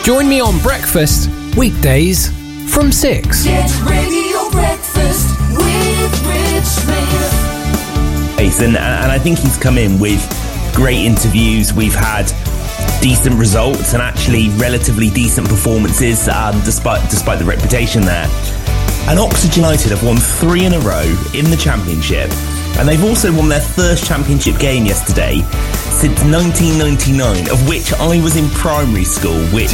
Join me on Breakfast, weekdays from 6. Get Radio Breakfast with Rich Smith. And I think he's come in with great interviews. We've had decent results and actually relatively decent performances, despite the reputation there. And Oxford United have won 3 in a row in the Championship, and they've also won their first Championship game yesterday since 1999, of which I was in primary school, which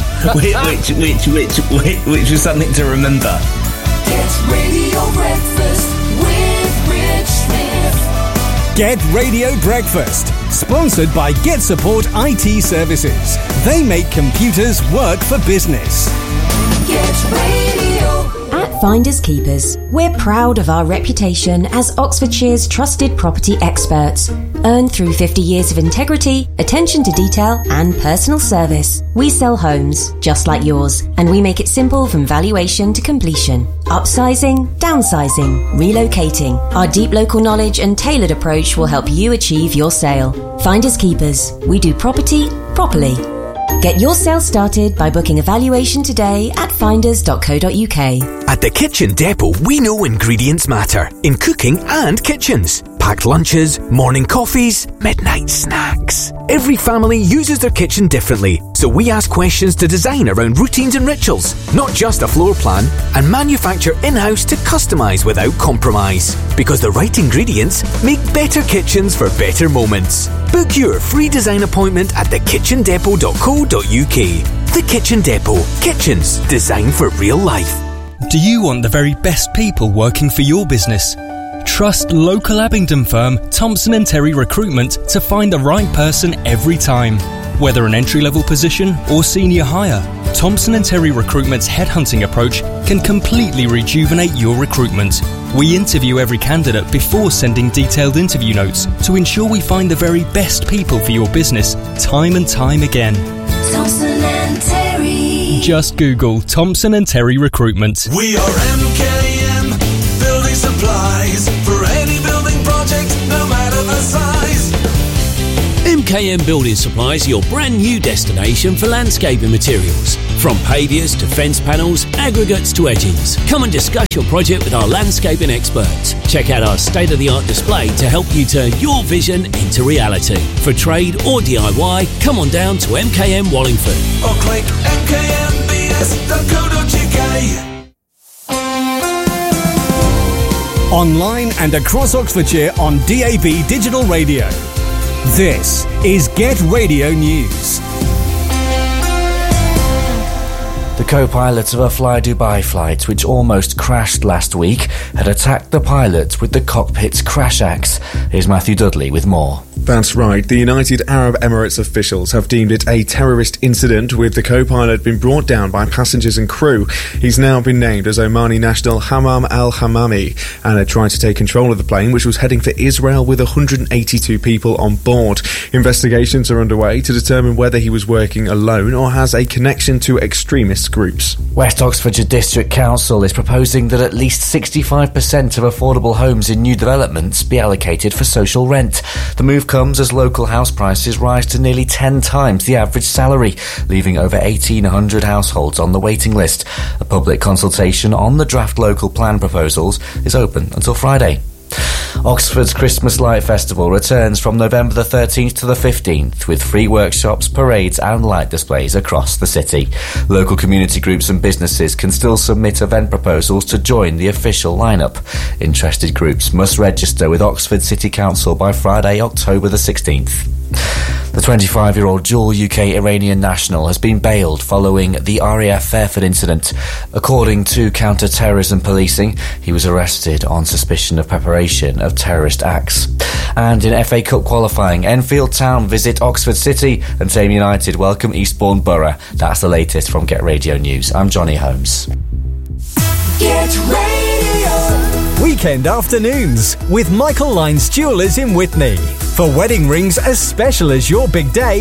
was something to remember. Get Radio Breakfast with Rich Smith. Get Radio Breakfast, sponsored by Get Support IT Services. They make computers work for business. Get Radio. At Finders Keepers, we're proud of our reputation as Oxfordshire's trusted property experts. Earned through 50 years of integrity, attention to detail, and personal service. We sell homes just like yours, and we make it simple from valuation to completion. Upsizing, downsizing, relocating. Our deep local knowledge and tailored approach will help you achieve your sale. Finders Keepers. We do property properly. Get your sale started by booking a valuation today at finders.co.uk. At the Kitchen Depot, we know ingredients matter in cooking and kitchens. Packed lunches, morning coffees, midnight snacks. Every family uses their kitchen differently, so we ask questions to design around routines and rituals, not just a floor plan, and manufacture in-house to customise without compromise. Because the right ingredients make better kitchens for better moments. Book your free design appointment at thekitchendepot.co.uk. The Kitchen Depot. Kitchens designed for real life. Do you want the very best people working for your business? Trust local Abingdon firm Thompson & Terry Recruitment to find the right person every time. Whether an entry-level position or senior hire, Thompson & Terry Recruitment's headhunting approach can completely rejuvenate your recruitment. We interview every candidate before sending detailed interview notes to ensure we find the very best people for your business time and time again. Thompson and Terry. Just Google Thompson & Terry Recruitment. We are MKM Building Supplies for any building project, no matter the size. MKM Building Supplies, your brand new destination for landscaping materials. From pavias to fence panels, aggregates to edgings. Come and discuss your project with our landscaping experts. Check out our state-of-the-art display to help you turn your vision into reality. For trade or DIY, come on down to MKM Wallingford. Or click mkmbs.co.uk. Online and across Oxfordshire on DAB Digital Radio. This is Get Radio News. The co-pilots of a Fly Dubai flight, which almost crashed last week, had attacked the pilot with the cockpit's crash axe. Here's Matthew Dudley with more. That's right. The United Arab Emirates officials have deemed it a terrorist incident, with the co-pilot being brought down by passengers and crew. He's now been named as Omani national Hammam al-Hammami and had tried to take control of the plane, which was heading for Israel with 182 people on board. Investigations are underway to determine whether he was working alone or has a connection to extremist groups. West Oxfordshire District Council is proposing that at least 65% of affordable homes in new developments be allocated for social rent. The move comes as local house prices rise to nearly 10 times the average salary, leaving over 1,800 households on the waiting list. A public consultation on the draft local plan proposals is open until Friday. Oxford's Christmas Light Festival returns from November the 13th to the 15th with free workshops, parades and light displays across the city. Local community groups and businesses can still submit event proposals to join the official lineup. Interested groups must register with Oxford City Council by Friday, October the 16th. The 25-year-old dual UK-Iranian national has been bailed following the RAF Fairford incident. According to counter-terrorism policing, he was arrested on suspicion of preparation of terrorist acts. And in FA Cup qualifying, Enfield Town visit Oxford City and Tame United welcome Eastbourne Borough. That's the latest from Get Radio News. I'm Johnny Holmes. Get Radio. Weekend afternoons with Michael Lynes Jewellers in Witney. For wedding rings as special as your big day,